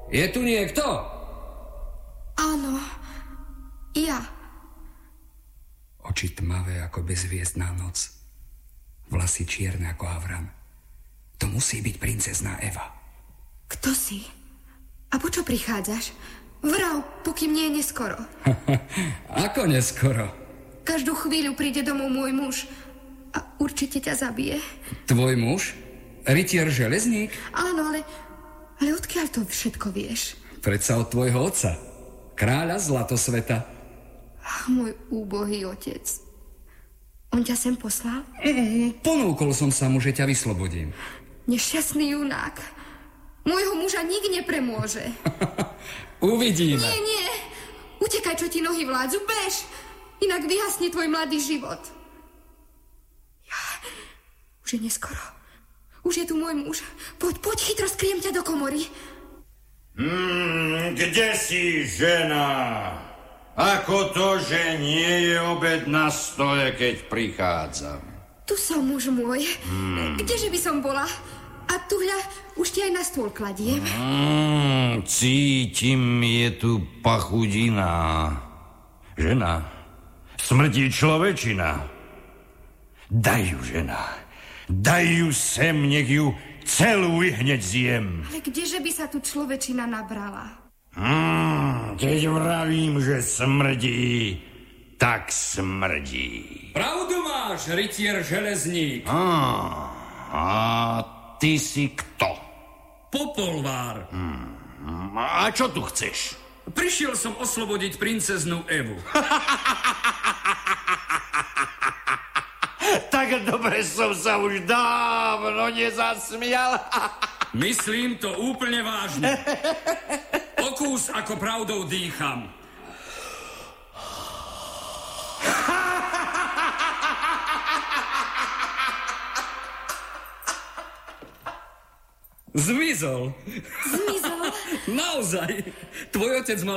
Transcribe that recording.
Je tu niekto? Áno, ja. Oči tmavé ako bezviezdná noc. Vlasy čierne ako havran. To musí byť princezná Eva. Kto si? A po čo prichádzaš? Vrav, pokým nie je neskoro. Ako neskoro? Každú chvíľu príde domov môj muž a určite ťa zabije. Tvoj muž? Rytier železník? Áno, ale odkiaľ to všetko vieš? Predsa od tvojho otca, kráľa Zlatosveta. Ach, môj úbohý otec. On ťa sem poslal? Ponúkol som sa mu, že ťa vyslobodím. Nešťastný junák. Môjho muža nik nepremôže. Uvidíme. Nie. Utekaj, čo ti nohy vládzu. Bež. Inak vyhasne tvoj mladý život. Už je neskoro. Už je tu môj muž. Poď, chytro, skriem ťa do komory. Kde si, žena? Ako to, že nie je obed na stole, keď prichádzam? Tu som, muž môj. Kdeže by som bola? A tu hľa, už ti aj na stôl kladiem. Cítim, je tu pachudina. Žena, smrdí človečina. Daj ju, žena. Daj ju sem, nech ju celú hneď zjem. Ale kdeže by sa tu človečina nabrala? Keď vravím, že smrdí, tak smrdí. Pravdu máš, rytier železník. A ty si kto? Popolvár. A čo tu chceš? Prišiel som oslobodiť princeznú Evu. Tak dobre som sa už dávno nezasmial. Myslím to úplne vážne. Okús, ako pravdou dýcham. Zmizol. Zmizol? Naozaj. Tvoj otec mal